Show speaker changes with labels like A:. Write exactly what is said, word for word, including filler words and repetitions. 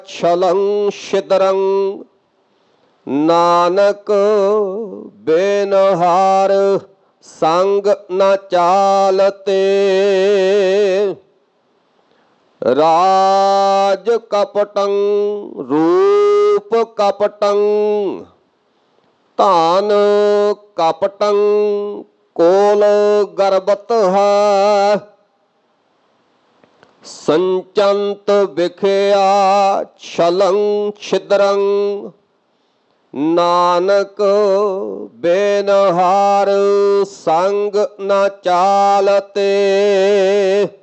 A: ਛਲੰ ਛਿਦਰੰ ਨਾਨਕ ਬਿਨ ਹਾਰ ਸੰਗ ਨ ਚਾਲਤੇ। ਰਾਜ ਕਪਟੰ ਰੂਪ ਕਪਟੰ ਧਨ ਕਪਟੰ ਕੋਲ ਗਰਬਤ ਹੈ। ਸੰਚੰਤ ਵਿਖਿਆ ਛਲੰ ਛਿਦਰੰ ਨਾਨਕ ਬਿਨ ਹਾਰ ਸੰਗ ਨ ਚਾਲਤੇ।